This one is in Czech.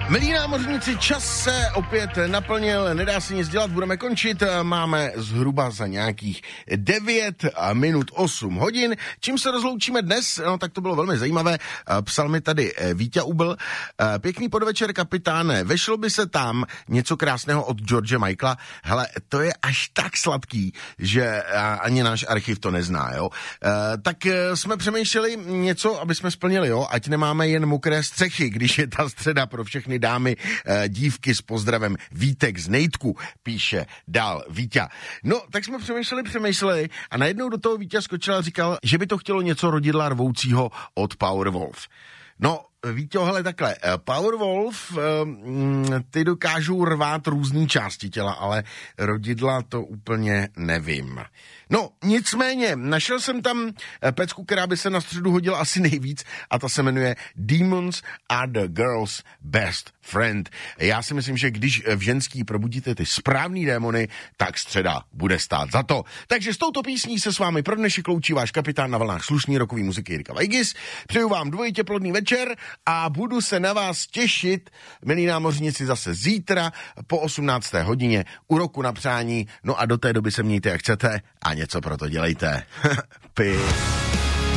Milí námořníci, čas se opět naplnil, nedá se nic dělat, budeme končit, máme zhruba za nějakých 9 minut 8 hodin. Čím se rozloučíme dnes? No tak to bylo velmi zajímavé, psal mi tady Víťa Ubl. Pěkný podvečer, kapitáne, vešlo by se tam něco krásného od George Michaela? Hele, to je až tak sladký, že ani náš archiv to nezná, jo. Tak jsme přemýšleli něco, aby jsme splnili, jo, ať nemáme jen mokré střechy, když je ta středa pro všechny dámy, dívky s pozdravem Vítek z Nejtku, píše dál Víťa. No, tak jsme přemýšleli a najednou do toho Víťa skočil a říkal, že by to chtělo něco rodidla rvoucího od Powerwolf. No, Víťo, hele takhle, Powerwolf, ty dokážou rvát různý části těla, ale rodidla to úplně nevím. No, nicméně, našel jsem tam pecku, která by se na středu hodila asi nejvíc a ta se jmenuje Demons are the girl's best friend. Já si myslím, že když v ženský probudíte ty správný démony, tak středa bude stát za to. Takže s touto písní se s vámi pro dnešek loučí váš kapitán na vlnách slušný rokový muziky Jirka Vajgis. Přeju vám dvojitě plodný večer a budu se na vás těšit, milí námořníci, zase zítra po 18. hodině u Roku na přání. No a do té doby se mějte jak chcete a něco pro to dělejte. Py.